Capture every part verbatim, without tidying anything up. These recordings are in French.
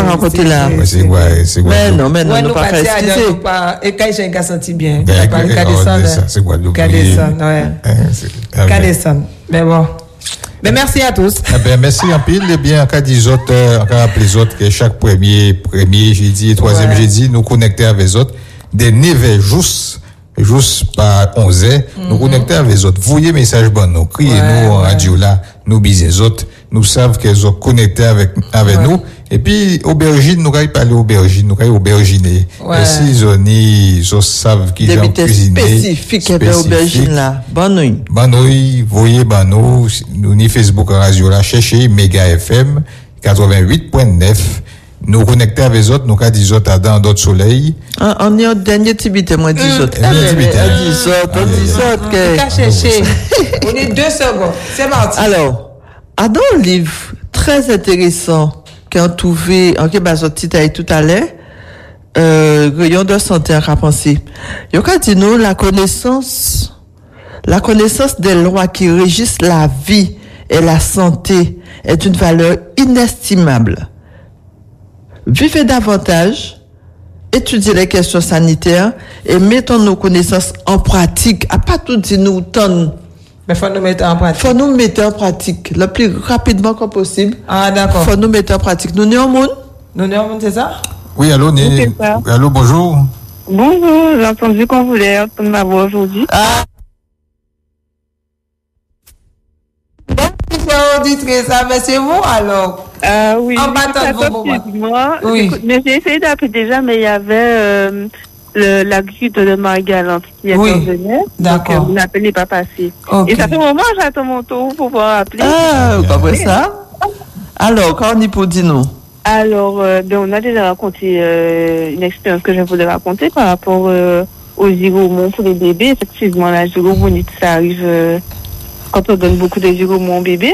rencontré là. C'est quoi, c'est quoi. Mais non, mais non, nous pas faire excuser. Et quand j'ai un senti bien. C'est quoi, le Cadesson, ouais. Cadesson. Mais bon. Mais merci à tous. Eh ben, merci en pile. Eh bien, en cas des autres, euh, encore rappelez les autres que chaque premier, premier jeudi et troisième ouais. jeudi, nous connecter avec les autres. Des neuf juste, juste par onze heures, mm-hmm. nous connecter avec les autres. Voyez message bon, nous, criez-nous ouais, en ouais. radio là, nous bisez les autres. Nous savons qu'ils ont connecté avec, avec ouais. nous. Et puis, aubergine, nous n'avons pas parler aubergine, nous avons auberginer. Ouais. Et si ils ont savent qu'ils ont cuisiné. Spécifique, spécifique. Aubergine là. Bonne nuit. Bonne nuit, voyez, ben nous, nous, ni Facebook radio là, cherchez Mega F M quatre-vingt-huit point neuf. Nous connecter avec les autres, nous avons des autres dans d'autres soleils. Ah, on est au dernier tibité, moi, dix autres. Dernier tibité. dix autres, dix autres. On a cherché. On est deux secondes. C'est parti. Alors, à dans un livre très intéressant qu'on trouvé en qui base sorti tout à l'heure, euh, rayon de santé à penser. Il y a dit nous la connaissance, la connaissance des lois qui régissent la vie et la santé est une valeur inestimable. Vivez davantage, étudiez les questions sanitaires et mettons nos connaissances en pratique. À pas tout dire nous tant. Mais faut nous mettre en pratique. Faut nous mettre en pratique le plus rapidement que possible. Ah, d'accord. Faut nous mettre en pratique. Nous sommes au monde. Nous sommes au monde, c'est ça? Oui, allô, né... allô, bonjour. Bonjour, j'ai entendu qu'on voulait entendre ma voix aujourd'hui. Ah. Bon, auditrice, mais c'est vous alors? Ah euh, oui. En battant de vos moi. Oui. Mais j'ai essayé d'appeler déjà, mais il y avait euh, le, la grippe de Marie-Galante qui intervenait. Oui. D'accord. Donc, euh, l'appel n'est pas passé. Okay. Et ça fait un moment que j'attends mon tour pour pouvoir appeler. Ah, vous comprenez ça? Alors, quand on y peut dire nous? Alors, euh, ben, on a déjà raconté euh, une expérience que je voulais raconter par rapport euh, aux zygomons pour les bébés. Effectivement, la zygomonite, ça arrive euh, quand on donne beaucoup de zygomons aux bébés.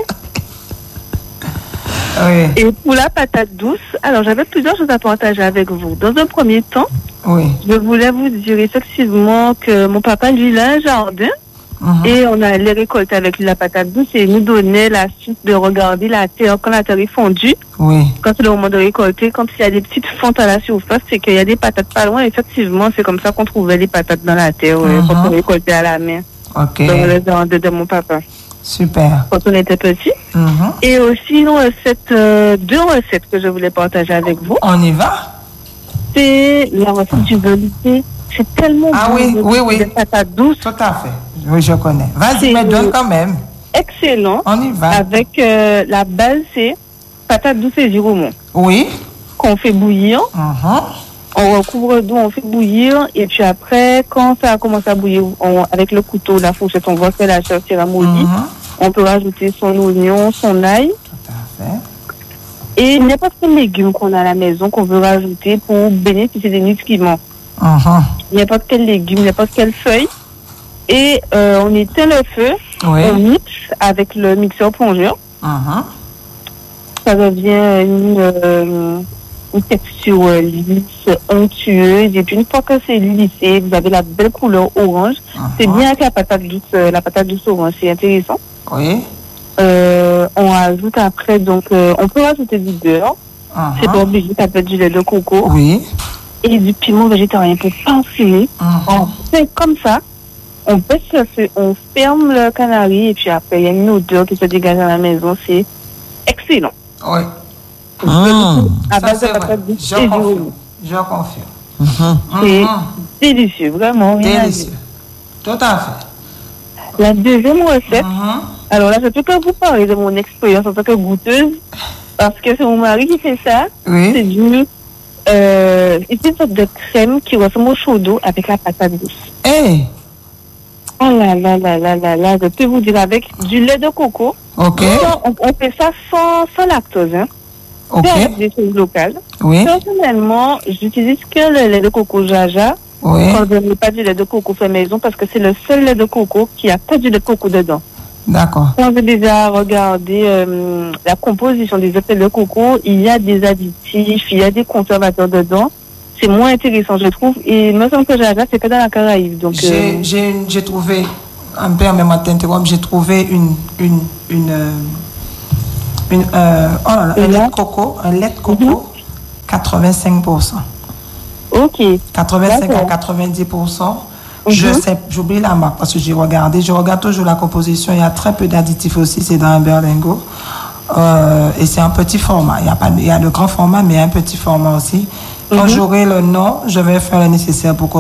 Oui. Et pour la patate douce, alors j'avais plusieurs choses à partager avec vous. Dans un premier temps, oui. je voulais vous dire effectivement que mon papa, lui, il a un jardin. Uh-huh. Et on allait récolter avec lui la patate douce et il nous donnait la suite de regarder la terre quand la terre est fondue. Oui. Quand c'est le moment de récolter, quand il y a des petites fentes à la surface, c'est qu'il y a des patates pas loin. Effectivement, c'est comme ça qu'on trouvait les patates dans la terre uh-huh. quand on récoltait à la main. Ok. Dans le jardin de mon papa. Super. Quand on était petit. Uh-huh. Et aussi une recette, euh, deux recettes que je voulais partager avec vous. On y va? C'est la recette du velouté. C'est tellement ah, bon. Oui, oui, oui. Des patates douces. Tout à fait. Oui, je connais. Vas-y, mais donne quand même. Excellent. On y va. Avec euh, la base, c'est patates douces et giromons. Oui. Qu'on fait bouillir. Uh-huh. On recouvre d'eau, on fait bouillir. Et puis après, quand ça commence à bouillir, on, avec le couteau, la fourchette, on voit que la chair s'est ramollie. Uh-huh. On peut rajouter son oignon, son ail. Tout à fait. Et n'importe quel légume qu'on a à la maison, qu'on veut rajouter pour bénéficier des nutriments. Uh-huh. N'importe quel légume, n'importe quelle feuille. Et euh, on éteint le feu, oui. On mixe avec le mixeur plongeur. Uh-huh. Ça devient une, euh, une texture lisse, onctueuse. Et puis une fois que c'est lissé, vous avez la belle couleur orange. Uh-huh. C'est bien avec la patate douce, la patate douce orange, c'est intéressant. Oui. Euh, on ajoute après, donc euh, on peut rajouter du beurre. Uh-huh. C'est pas obligé, ça peut être du lait de coco. Oui. Et du piment végétarien pour parfumer. Uh-huh. On fait comme ça. On baisse le feu, on ferme le canari et puis après il y a une odeur qui se dégage à la maison, c'est excellent. Oui. Mmh. À base de patates douces et giromons. Je confirme. Mmh. C'est mmh. délicieux, vraiment. Délicieux. Tout à fait. La deuxième recette, mmh. alors là je peux que vous parler de mon expérience en tant que goûteuse, parce que c'est mon mari qui fait ça. Oui. C'est du euh, c'est une sorte de crème qui ressemble au chaud d'eau avec la patate douce. Hey. Oh là là là là là là, je peux vous dire avec du lait de coco. Ok. On, on fait ça sans, sans lactose. Hein. Ok. C'est avec des choses locales. Oui. Personnellement, j'utilise que le lait de coco Jaja. Oui. Quand je n'ai pas du lait de coco fait maison parce que c'est le seul lait de coco qui a pas du lait de coco dedans. D'accord. Quand j'ai déjà regardé euh, la composition des œufs de coco, il y a des additifs, il y a des conservateurs dedans. C'est moins intéressant, je trouve. Et il me semble que Jaja, c'est que dans la Caraïbe. Donc, j'ai, euh... j'ai, j'ai trouvé, un peu en même temps, j'ai trouvé une, une, une, une, euh, oh là là, un lait de coco, un lait de coco, mm-hmm. quatre-vingt-cinq pour cent. Ok. quatre-vingt-cinq D'accord. à quatre-vingt-dix pour cent. Mhm. Je sais, j'oublie la marque parce que j'ai regardé. Je regarde toujours la composition. Il y a très peu d'additifs aussi. C'est dans un berlingot. Euh, et c'est un petit format. Il y a pas, il y a le grand format, mais un petit format aussi. Quand Mhm. j'aurai le nom, je vais faire le nécessaire pour que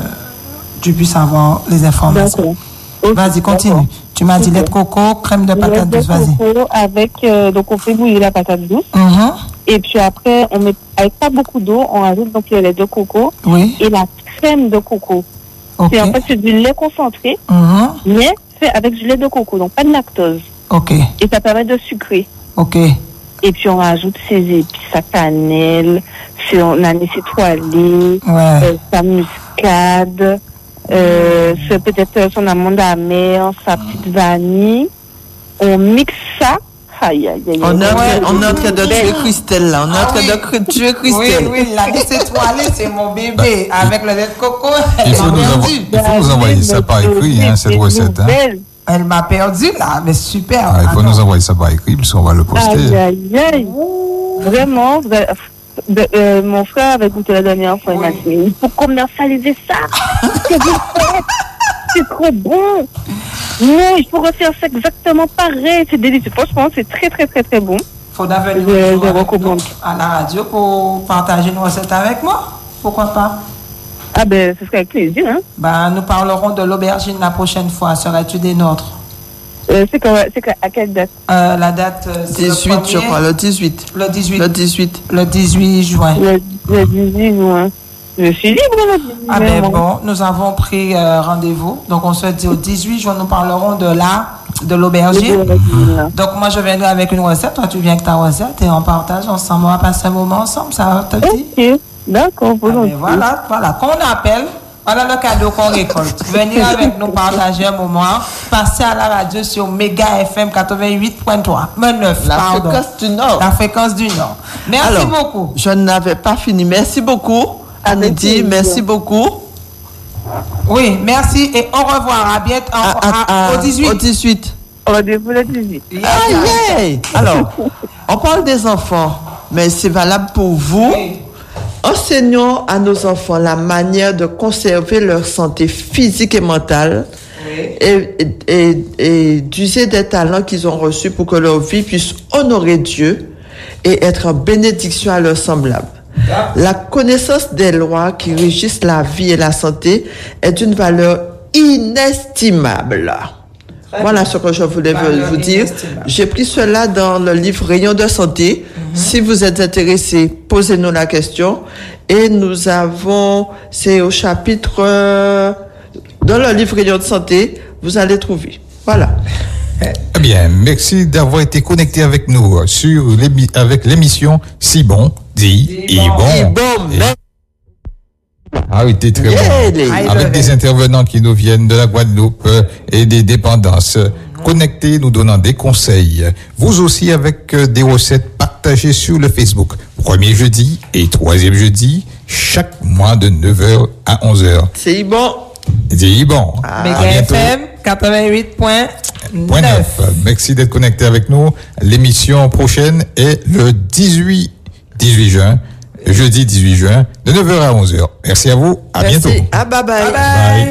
tu puisses avoir les informations. D'accord. Ok, Vas-y, continue. d'accord. Tu m'as dit Ok. lait de coco, crème de patate Lait de douce. Vas-y. coco avec, euh, donc on fait bouillir la patate douce. Mhm. Et puis après, on met, avec pas beaucoup d'eau, on ajoute donc le lait de coco Oui. et la crème de coco. Ok. C'est en fait c'est du lait concentré, Mhm. mais fait avec du lait de coco, donc pas de lactose. Ok. Et ça permet de sucrer. Ok. Et puis on rajoute ses épices, sa cannelle, c'est- on a mis étoilé, Ouais. euh, sa muscade, euh, c'est peut-être son amande amère, sa petite vanille. On mixe ça. Aïe, aïe, aïe. On est en train, Ouais. on est en train de tuer Christelle, là. On est en Ah train oui. de cr- tuer Oui, Christelle. oui, la liste étoilée, c'est mon bébé. Avec le lait de coco, Il elle faut m'a nous, perdu. envo- il faut nous envoyer ça par écrit, hein, cette recette. Hein. Elle m'a perdu, là, mais super. Ah, il faut Attends. nous envoyer ça par écrit, parce qu'on va le Aïe, poster. aïe, aïe. Vraiment, vous avez- de- euh, mon frère avait goûté la dernière fois, il m'a Oui. dit, mais il faut commercialiser ça. C'est vous faites. C'est trop bon. Non, il faut refaire ça exactement pareil. C'est délicieux. Franchement, c'est très, très, très, très bon. Faudra venir Je- un jour je avec recommande. nous à la radio pour partager une recette avec moi. Pourquoi pas? Ah ben, ce serait avec plaisir, hein. Ben, nous parlerons de l'aubergine la prochaine fois. Serais-tu des nôtres? Euh, c'est quand, c'est quand- à quelle date? Euh, la date, euh, c'est le dix-huit, je premier, crois, le dix-huit. Le dix-huit. Le dix-huit. Le dix-huit juin. Le, le dix-huit juin. Je suis libre le dix-huit Ah ben juin. bon, nous avons pris euh, rendez-vous. Donc on se dit au dix-huit juin, nous parlerons de la de l'aubergine. Donc moi je viendrai avec une recette, toi tu viens avec ta recette et on partage ensemble. On va passer un moment ensemble, ça te dit? Ok, d'accord, Ah volontiers. ben voilà, voilà, qu'on appelle. Voilà le cadeau qu'on récolte. Venir avec nous partager un moment. Passer à la radio sur Méga F M quatre-vingt-huit point trois. neuf, La pardon. fréquence du Nord. La fréquence du Nord. Merci Alors, beaucoup. Je n'avais pas fini. Merci beaucoup, Anedy. plaisir. Merci beaucoup. Oui, merci et au revoir. À bientôt. À- à- à- Au dix-huit. Au dix-huit. Rendez-vous le dix-huit. Yeah, Ah, yeah. yeah. Alors, on parle des enfants, mais c'est valable pour vous. Oui. Enseignons à nos enfants la manière de conserver leur santé physique et mentale Oui. et, et, et d'user des talents qu'ils ont reçus pour que leur vie puisse honorer Dieu et être en bénédiction à leurs semblables. La connaissance des lois qui régissent la vie et la santé est d'une valeur inestimable. Très Voilà bien. ce que je voulais vous- Valeur vous dire. inestimable. J'ai pris cela dans le livre Rayon de santé. Si vous êtes intéressé, posez-nous la question. Et nous avons, c'est au chapitre, euh, dans le livre Rayon de santé, vous allez trouver. Voilà. Eh bien, merci d'avoir été connecté avec nous sur l'émi- avec l'émission Si bon, dit Dis et bon. bon. Et bon, Et- mais- Ah oui, t'es très Yeah, bon. les- Ah, Avec des intervenants qui nous viennent de la Guadeloupe euh, et des dépendances. Connectés, nous donnant des conseils. Vous aussi avec euh, des recettes partagées sur le Facebook. Premier jeudi et troisième jeudi, chaque mois de neuf heures à onze heures. c'est bon. Dis bon. Ah, À Méga bientôt. F M quatre-vingt-huit point Point neuf. neuf. Merci d'être connecté avec nous. L'émission prochaine est le dix-huit, dix-huit juin, jeudi dix-huit juin, de neuf heures à onze heures. Merci à vous. À Merci. bientôt. Ah, bye bye. Bye bye. Bye.